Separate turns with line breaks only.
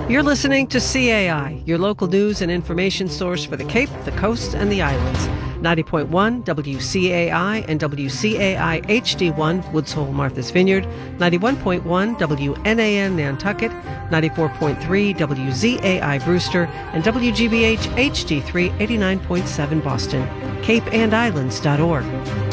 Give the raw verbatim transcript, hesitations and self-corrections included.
You're listening to C A I, your local news and information source for the Cape, the Coast, and the Islands. ninety point one W C A I and W C A I H D one, Woods Hole, Martha's Vineyard, ninety-one point one W N A N Nantucket, ninety-four point three W Z A I Brewster, and W G B H H D three eighty-nine point seven Boston. cape and islands dot org.